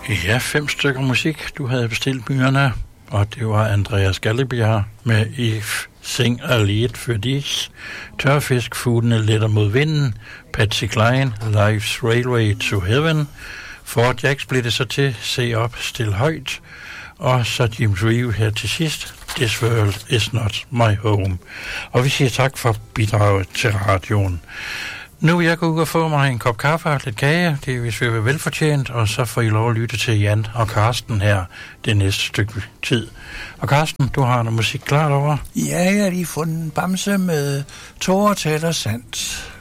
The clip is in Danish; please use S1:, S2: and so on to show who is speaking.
S1: Ja, 5 stykker musik, du havde bestilt byerne, og det var Andreas Gallebjerg med If Sing a Lied for Dis, Tørfisk, Fuglene letter mod vinden, Patsy Cline, Life's Railway to Heaven, For Jacks blev det så til, Se op, Stil højt, og så Jim Reeve her til sidst, This World is Not My Home. Og vi siger tak for bidraget til radioen. Nu vil jeg gå ud og få mig en kop kaffe og lidt kage, det vil være velfortjent, og så får I lov at lytte til Jan og Karsten her det næste stykke tid. Og Karsten, du har noget musik klart over?
S2: Ja, jeg har lige fundet en bamse med Tårer taler sandt.